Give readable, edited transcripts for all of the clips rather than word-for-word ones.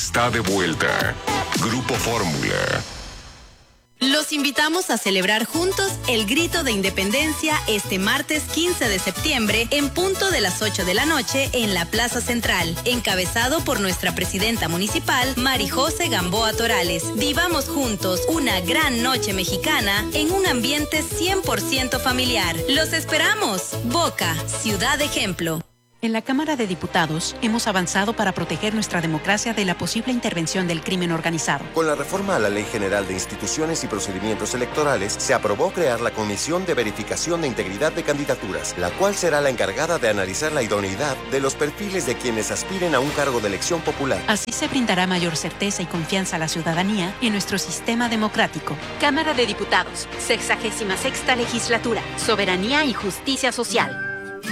está de vuelta. Grupo Fórmula. Los invitamos a celebrar juntos el Grito de Independencia este martes 15 de septiembre en punto de las 8 de la noche en la Plaza Central, encabezado por nuestra presidenta municipal, Marijose Gamboa Torales. Vivamos juntos una gran noche mexicana en un ambiente 100% familiar. ¡Los esperamos! Boca, ciudad ejemplo. En la Cámara de Diputados hemos avanzado para proteger nuestra democracia de la posible intervención del crimen organizado. Con la reforma a la Ley General de Instituciones y Procedimientos Electorales, se aprobó crear la Comisión de Verificación de Integridad de Candidaturas, la cual será la encargada de analizar la idoneidad de los perfiles de quienes aspiren a un cargo de elección popular. Así se brindará mayor certeza y confianza a la ciudadanía en nuestro sistema democrático. Cámara de Diputados, 66ª Legislatura, Soberanía y Justicia Social.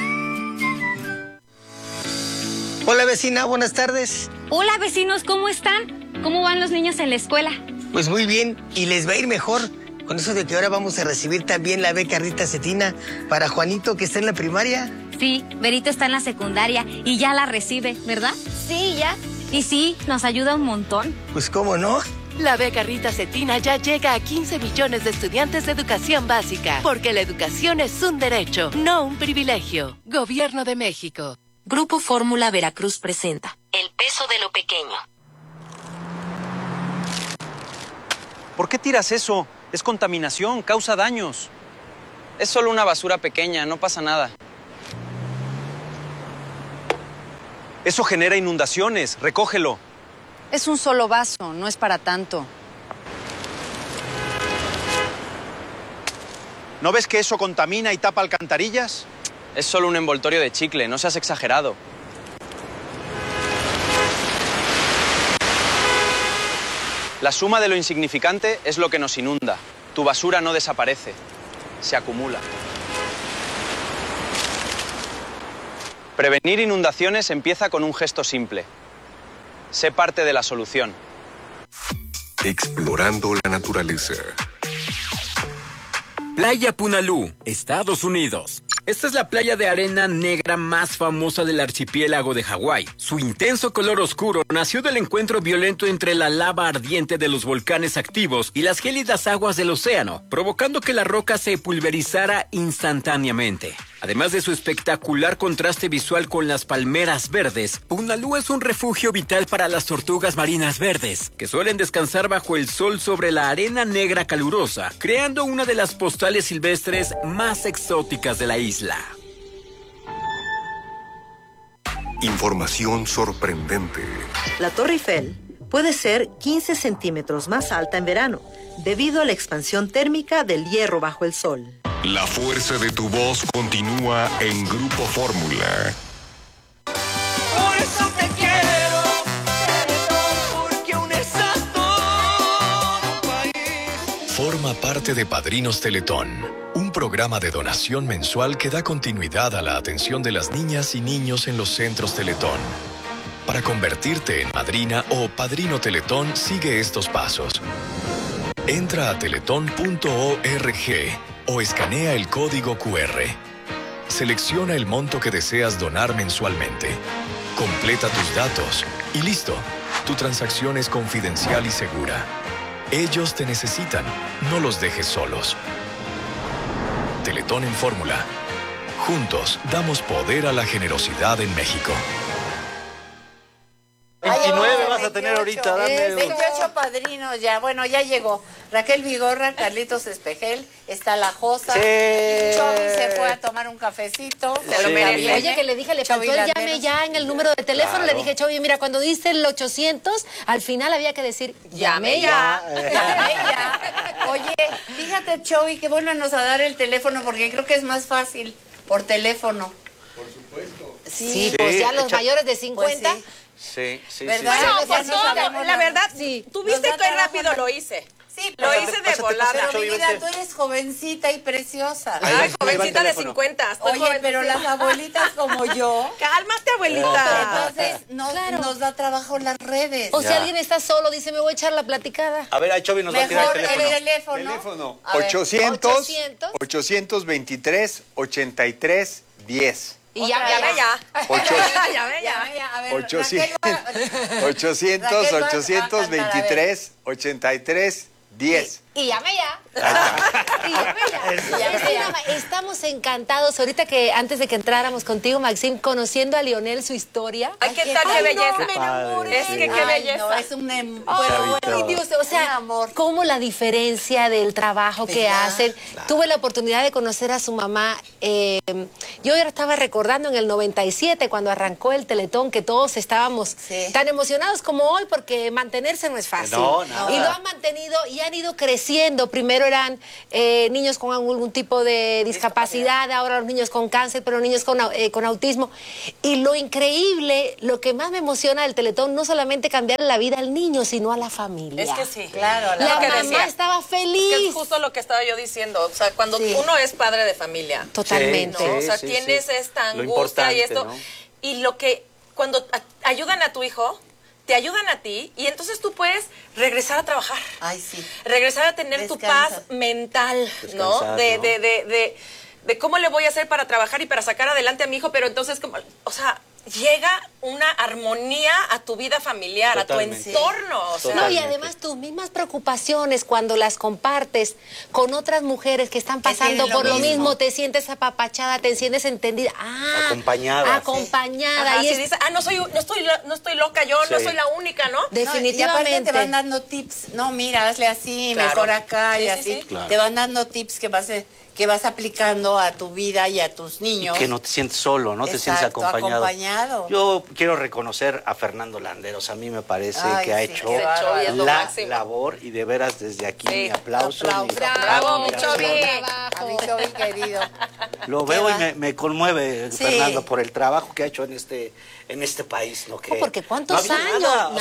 Hola vecina, buenas tardes. Hola vecinos, ¿cómo están? ¿Cómo van los niños en la escuela? Pues muy bien, y les va a ir mejor con eso de que ahora vamos a recibir también la beca Rita Cetina para Juanito que está en la primaria. Sí, Berito está en la secundaria y ya la recibe, ¿verdad? Sí, ya. Y sí, nos ayuda un montón. Pues cómo no. La beca Rita Cetina ya llega a 15 millones de estudiantes de educación básica, porque la educación es un derecho, no un privilegio. Gobierno de México. Grupo Fórmula Veracruz presenta El peso de lo pequeño. ¿Por qué tiras eso? Es contaminación, causa daños. Es solo una basura pequeña, no pasa nada. Eso genera inundaciones, recógelo. Es un solo vaso, no es para tanto. ¿No ves que eso contamina y tapa alcantarillas? Es solo un envoltorio de chicle, no seas exagerado. La suma de lo insignificante es lo que nos inunda. Tu basura no desaparece, se acumula. Prevenir inundaciones empieza con un gesto simple. Sé parte de la solución. Explorando la naturaleza. Playa Punalú, Estados Unidos. Esta es la playa de arena negra más famosa del archipiélago de Hawái. Su intenso color oscuro nació del encuentro violento entre la lava ardiente de los volcanes activos y las gélidas aguas del océano, provocando que la roca se pulverizara instantáneamente. Además de su espectacular contraste visual con las palmeras verdes, Punalú es un refugio vital para las tortugas marinas verdes, que suelen descansar bajo el sol sobre la arena negra calurosa, creando una de las postales silvestres más exóticas de la isla. Información sorprendente. La Torre Eiffel puede ser 15 centímetros más alta en verano, debido a la expansión térmica del hierro bajo el sol. La fuerza de tu voz continúa en Grupo Fórmula. Por eso te quiero, Teletón, porque unes a todo un país. Forma parte de Padrinos Teletón, un programa de donación mensual que da continuidad a la atención de las niñas y niños en los centros Teletón. Para convertirte en madrina o padrino Teletón, sigue estos pasos. Entra a teletón.org o escanea el código QR. Selecciona el monto que deseas donar mensualmente. Completa tus datos y listo. Tu transacción es confidencial y segura. Ellos te necesitan, no los dejes solos. Teletón en Fórmula. Juntos damos poder a la generosidad en México. 29 vas a tener ahorita, dame 28 padrinos ya, bueno, ya llegó Raquel Vigorra, Carlitos Espejel, está la Josa, sí. Chovy se fue a tomar un cafecito, sí. Oye, que le dije, le faltó el llame ya en el número de teléfono, claro. Le dije, Chovy, mira, cuando dice el 800, al final había que decir, llame ya. Llame ya. Oye, fíjate, Chovy, que vuélvanos a dar el teléfono, porque creo que es más fácil por teléfono. Por supuesto. Sí, pues ya los mayores de 50... Pues sí. ¿verdad? Sí. Bueno, pues la verdad, sí. Tú viste qué rápido lo hice. Sí, lo hice de volada. Pero mi vida, tú eres jovencita y preciosa. Ay, jovencita de 50. Oye, pero las abuelitas como yo. Cálmate, abuelita. Entonces, nos da trabajo las redes. O si alguien está solo, dice, me voy a echar la platicada. A ver, ahí Chovy nos va a tirar el teléfono. Teléfono. 823 83 10. Y ya. A ver, 823, 83, 10. Y llame ya. Estamos encantados. Ahorita que antes de que entráramos contigo, Maxine, conociendo a Lionel, su historia. Ay, ¿qué tal? ¡Qué belleza! Me enamoré. Es que qué belleza. No, es un Ay, Dios, o sea, cómo la diferencia del trabajo que hacen. Claro. Tuve la oportunidad de conocer a su mamá. Yo estaba recordando en el 97, cuando arrancó el Teletón, que todos estábamos tan emocionados como hoy, porque mantenerse no es fácil. No, y lo han mantenido y han ido creciendo. Primero eran niños con algún tipo de discapacidad, ahora los niños con cáncer, pero niños con autismo. Y lo increíble, lo que más me emociona del Teletón, no solamente cambiar la vida al niño, sino a la familia. Es que sí. Claro. La mamá estaba feliz. Es que es justo lo que estaba yo diciendo. O sea, cuando uno es padre de familia. Totalmente. ¿no? O sea, tienes esta angustia y esto. ¿No? Y lo que, cuando ayudan a tu hijo, te ayudan a ti y entonces tú puedes regresar a trabajar. Ay, sí. Regresar a tener tu paz mental, ¿no? De cómo le voy a hacer para trabajar y para sacar adelante a mi hijo, pero entonces, o sea, llega una armonía a tu vida familiar, totalmente. A tu entorno. O sea. No, y además tus mismas preocupaciones cuando las compartes con otras mujeres que están pasando por lo mismo, te sientes apapachada, te sientes entendida. Acompañada. Ajá, y dices, no estoy loca yo, no soy la única, ¿no? Definitivamente. Y aparte te van dando tips. No, mira, hazle así, mejor acá y así. Claro. Te van dando tips que vas aplicando a tu vida y a tus niños. Y que no te sientes solo, ¿no? Te sientes acompañado. Yo quiero reconocer a Fernando Landeros. A mí me parece que ha hecho la labor y de veras desde aquí mi aplauso. Bravo, mi Chovi. A mi Chovi querido. Lo veo y me conmueve, Fernando, por el trabajo que ha hecho en este país, ¿no? Que porque ¿cuántos años?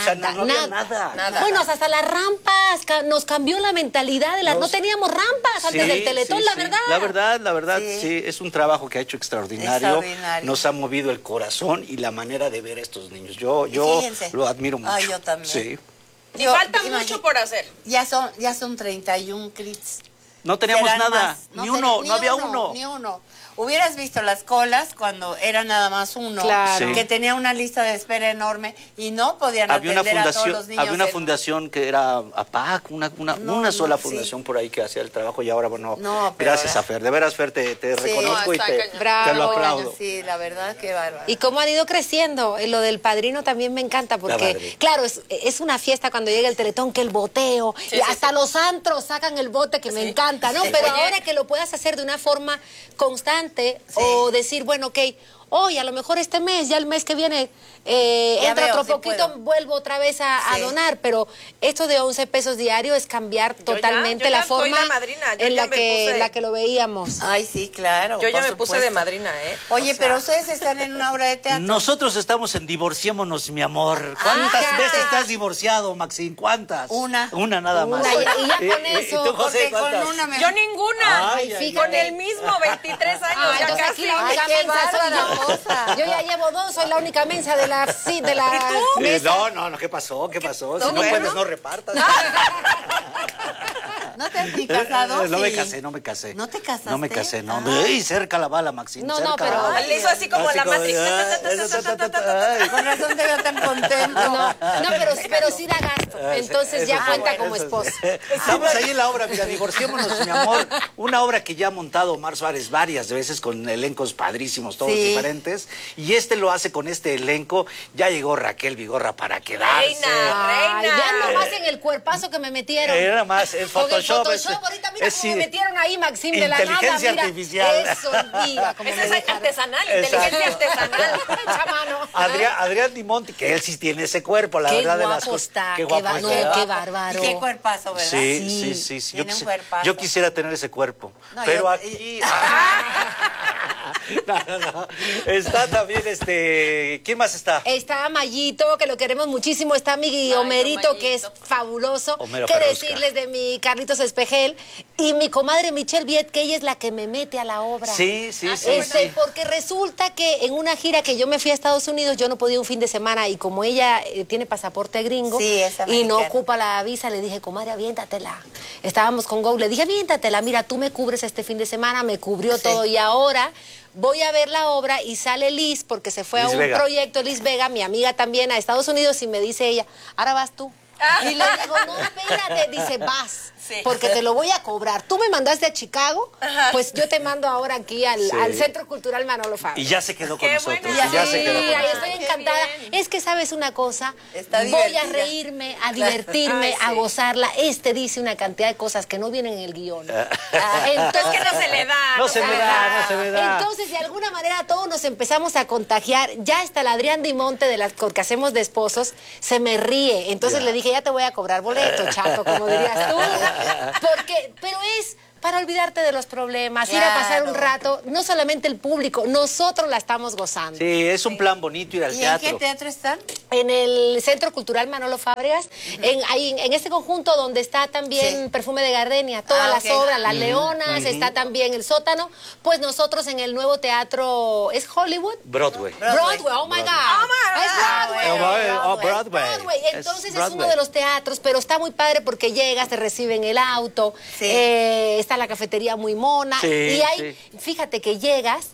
Nada. Bueno, hasta las rampas, nos cambió la mentalidad no teníamos rampas antes del Teletón, la verdad. La verdad, sí, es un trabajo que ha hecho extraordinario. Nos ha movido el corazón y la manera de ver a estos niños. Yo lo admiro mucho. Yo también. Sí. Y falta mucho por hacer. Ya son 31 crits. No teníamos nada, no había uno. Ni uno. Hubieras visto las colas cuando era nada más uno, que tenía una lista de espera enorme y no podían atender a todos los niños. Había una fundación que era APAC, una sola fundación por ahí que hacía el trabajo y ahora, gracias a Fer. De veras, Fer, te reconozco y te lo aplaudo. Sí, la verdad, qué bárbaro. Y cómo han ido creciendo. Lo del padrino también me encanta porque, claro, es una fiesta cuando llega el Teletón, que el boteo, y hasta los antros sacan el bote, que me encanta, ¿no? Pero ahora que lo puedas hacer de una forma constante, o decir, bueno, ok, hoy a lo mejor este mes, ya el mes que viene entra otro poquito, vuelvo otra vez a donar, pero esto de 11 pesos diarios es cambiar totalmente la forma en la que lo veíamos. Ay, sí, claro. Yo ya me puse de madrina, ¿eh? Oye, pero ustedes están en una obra de teatro. Nosotros estamos en Divorciémonos, mi amor. ¿Cuántas veces estás divorciado, Maxine? ¿Cuántas? Una nada más. Y ya con eso. ¿Y tú, José, cuántas? Con una yo ninguna. Ay, con el mismo 23 años. Ya casi. Aquí la única mensa soy yo. Yo ya llevo 2, soy la única mensa de la mesa. No, ¿qué pasó? Si no puedes, no repartas. ¿No te has ni casado? No me casé. ¿No te casaste? No me casé, no. Y cerca la bala, Maxine. No, pero le hizo así como la Matrix. Con razón te veo tan contento. No, pero sí da gasto. Entonces ya cuenta como esposa. Estamos ahí en la obra, mira, Divorciémonos, mi amor. Una obra que ya ha montado Omar Suárez varias veces con elencos padrísimos, todos diferentes. Y lo hace con este elenco. Ya llegó Raquel Vigorra para quedarse. Reina. Ya nomás en el cuerpazo que me metieron. Era más, el Photoshop. Ahorita mira cómo me metieron ahí, Maxine, de la nada. Inteligencia artificial. Eso, mira. Esa es artesanal, inteligencia artesanal. Hecha mano. Adrián Dimonti, que él sí tiene ese cuerpo, la verdad. Qué guapo está. Qué bárbaro. Qué cuerpazo, ¿verdad? Sí. Tiene un cuerpazo. Yo quisiera tener ese cuerpo. Pero aquí... No. Está también ¿quién más está? Está Mayito, que lo queremos muchísimo. Está mi Homerito, que es fabuloso. ¿Qué decirles de mi Carlitos Espejel? Y mi comadre Michelle Viet, que ella es la que me mete a la obra. Sí. Porque resulta que en una gira que yo me fui a Estados Unidos, yo no podía un fin de semana, y como ella tiene pasaporte gringo y no ocupa la visa, le dije, comadre, aviéntatela. Estábamos con Go, le dije, aviéntatela, mira, tú me cubres este fin de semana, me cubrió todo, y ahora voy a ver la obra y sale Liz, porque se fue Liz a un Vega. proyecto, Liz Vega, mi amiga también, a Estados Unidos, y me dice ella, ahora vas tú. Y le digo, no, espérate, dice, vas, porque te lo voy a cobrar. Tú me mandaste a Chicago, pues yo te mando ahora aquí al Centro Cultural Manolo Fabio. Y ya se quedó con nosotros. Y Ya se quedó con ahí nosotros. estoy encantada. Es que, ¿sabes una cosa? Está Voy a divertida. reírme, a divertirme, a gozarla. Dice una cantidad de cosas que no vienen en el guión. Entonces, Es que no se le da. No se me da, no se me da. Entonces, de alguna manera, todos nos empezamos a contagiar. Ya hasta el Adrián Dimonte, que hacemos de esposos, se me ríe. Entonces le dije, ya te voy a cobrar boleto, chato, como dirías tú. Pero es para olvidarte de los problemas, ir a pasar un rato. No solamente el público, nosotros la estamos gozando. Sí, es un plan bonito ir al ¿Y teatro. en qué teatro están? En el Centro Cultural Manolo Fábregas, en este conjunto donde está también Perfume de Gardenia, todas las obras, Las Leonas, está también el Sótano, pues nosotros en el nuevo teatro, ¿es Hollywood? Broadway. Broadway, oh my God. Es Broadway. Broadway. Entonces es uno de los teatros, pero está muy padre porque llegas, te reciben el auto, está la cafetería muy mona, y fíjate que llegas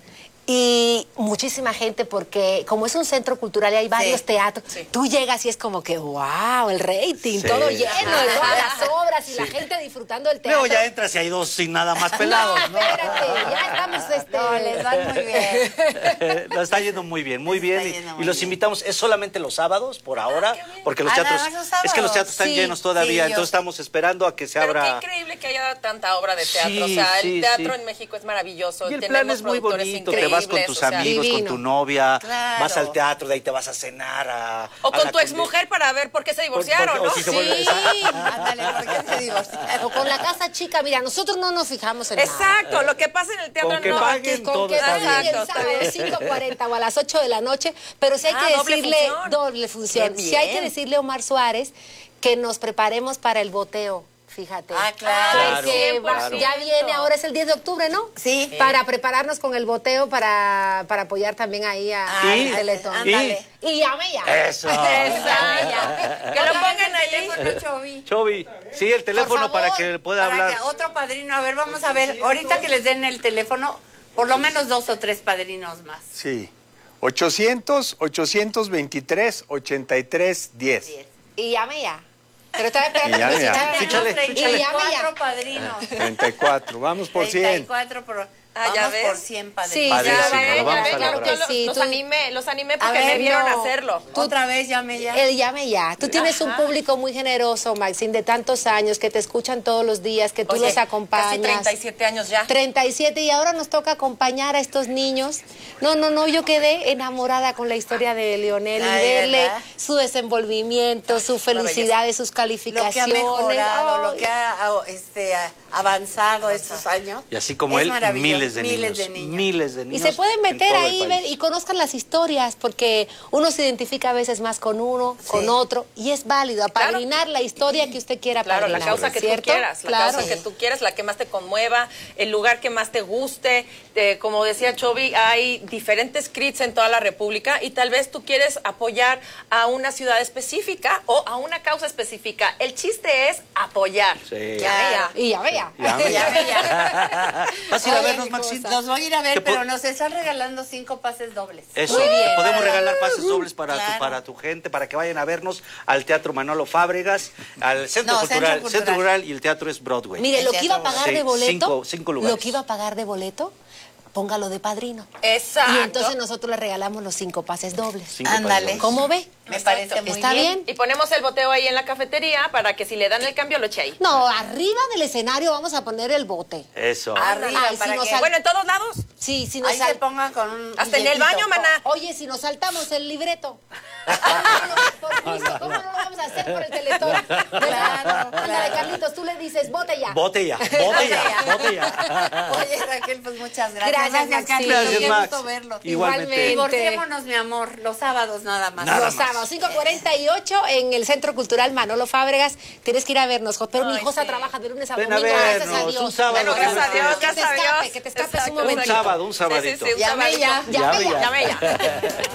y muchísima gente, porque como es un centro cultural y hay varios teatros, tú llegas y es como que wow, el rating, todo lleno de todas las obras y la gente disfrutando del teatro. Luego ya entras y hay dos sin nada más pelados, ¿no? Espérate, ya estamos les van muy bien. Lo está yendo muy bien, muy bien. Y los invitamos, es solamente los sábados por ahora, porque los teatros, es que los teatros están llenos todavía, entonces estamos esperando a que se abra. Pero qué increíble que haya tanta obra de teatro. Sí, o sea, sí, el teatro sí. en México es maravilloso. Y el Tenemos plan es muy productores bonito, increíbles, te vas con tus o sea, amigos, con tu novia, Claro. vas al teatro, de ahí te vas a cenar O con tu exmujer para ver por qué se divorciaron, o ¿no? si se vuelve- Ándale, ¿por qué se divorciaron? O con la casa chica, mira, nosotros no nos fijamos en nada. Exacto, lo que pasa en el teatro Con que no. paguen, Con todo que está paguen bien. el sábado 5:40 o a las 8 de la noche, pero sí hay que doble decirle función. doble función. Qué Sí hay que bien. decirle a Omar Suárez que nos preparemos para el boteo. Fíjate. Claro. Porque Claro. ya viene, ahora es el 10 de octubre, ¿no? Sí. Para prepararnos con el boteo, para apoyar también ahí a Teletón. Ándale. Y llame ya. Eso. Que lo pongan ahí. Chovy, sí, el teléfono favor, para que pueda Para hablar. que otro padrino, a ver, vamos a ver, ahorita que les den el teléfono, por lo menos 2 o 3 padrinos más. Sí. 800-823-83-10. Y llame ya. Pero estaba esperando Y llame que ya. escucharan. Fíchale, Y llame ya. 34 padrinos. 34. Vamos por 100. 34 por... ya vamos ves. por 100 padrinos. Sí, Padrísimo, ya lo ves, vamos a claro lograr. que sí. Los Tú- animé A porque ver, me vieron no. hacerlo. Otra vez llame ya. El llame ya. Tú tienes un público muy generoso, Maxine, de tantos años, que te escuchan todos los días, que tú Oye, los acompañas. Casi 37 años ya. 37, y ahora nos toca acompañar a estos niños. No, yo quedé enamorada con la historia de Leonel, y Ay, verle ¿verdad? su desenvolvimiento, su felicidad, sus Lo que ha calificaciones. mejorado, Ay. lo que ha avanzado estos años. Y así como Es él, maravilloso. miles de niños. Miles de Y niños. se pueden en meter todo el ahí país. y conozcan las historias, porque uno se identifica a veces más con uno, con otro, y es válido apadrinar la historia que usted quiera Claro, la apadrinar, causa que tú ¿cierto? quieras, la Claro. causa que tú quieras, la que más te conmueva, el lugar que más te guste. Como decía Chovy, hay diferentes CRITs en toda la República y tal vez tú quieres apoyar a una ciudad específica o a una causa específica. El chiste es apoyar. Sí. Ya. Y ya vea. Llame Ya. ¿Vas a ir a Oye, vernos, Maxine? Los voy a ir a ¿Qué ver, po- pero nos están regalando 5 pases dobles. Eso, Muy bien. te podemos regalar pases dobles para, Claro. para tu gente, para que vayan a vernos al Teatro Manolo Fábregas, al Centro No, Cultural. Centro Centro Cultural. Cultural y el teatro es Broadway. Mire, El lo que iba a teatro, pagar sí, de boleto, cinco lugares. lo que iba a pagar de boleto, póngalo de padrino. Exacto. Y entonces nosotros le regalamos los 5 pases dobles. 5 pases Ándale. dobles. ¿Cómo ve? Me parece muy ¿Está bien? Y ponemos el boteo ahí en la cafetería para que si le dan el cambio lo eche ahí. No, arriba del escenario vamos a poner el bote. Eso. Arriba, Ay, para si nos que... sal- Bueno, en todos lados. Sí, si nos Ahí se pongan con un Hasta en el billetito. baño, maná. Oye, si nos saltamos el libreto. ¿Cómo no lo vamos a hacer por el Teletón? Claro, Ándale, Carlitos, tú le dices, bote ya. Botella, botella. Oye, Raquel, pues muchas gracias. Gracias, Maxine. Gracias, Qué Max. gusto verlo. Igualmente. Divorciémonos, mi amor, los sábados nada más. Nada Los más. sábados, 5:48 en el Centro Cultural Manolo Fábregas. Tienes que ir a vernos, pero mi Ay, Josa sí. trabaja de lunes a Ven a domingo, gracias a vernos, Dios. un sábado. Bueno, gracias a Dios, Que te gracias a escape, Dios. que te escapes Exacto, un momentito. Un sábado, un sabadito. Sí, sí, sí, un Llame sabadito. ya. Llame ya. Llame ya.